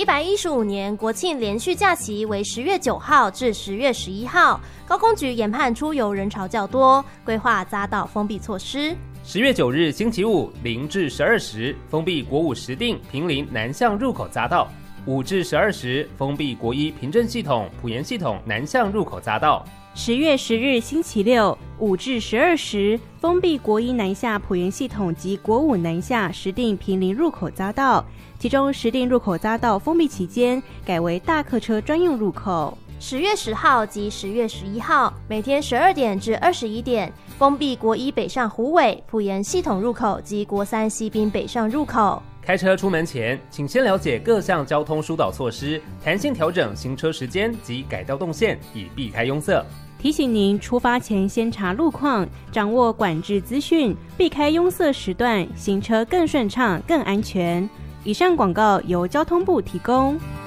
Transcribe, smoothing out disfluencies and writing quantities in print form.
115年国庆连续假期为10月9号至10月11号，高公局研判出游人潮较多，规划匝道封闭措施。 10月9日星期五0至12时封闭国五石碇坪林南向入口匝道，5至12时封闭国一平镇系统埔盐系统南向入口匝道。 10月10日星期六5至12时封闭国一南下埔盐系统及国五南下石碇坪林入口匝道，其中石碇入口匝道封闭期间改为大客车专用入口。 10月10号及10月11号每天12点至21点封闭国一北上虎尾埔盐系统入口及国三西滨北上入口。 开车出门前，请先了解各项交通疏导措施，弹性调整行车时间及改道动线，以避开拥塞。 提醒您出发前先查路况，掌握管制资讯，避开拥塞时段，行车更顺畅、更安全。以上广告由交通部提供。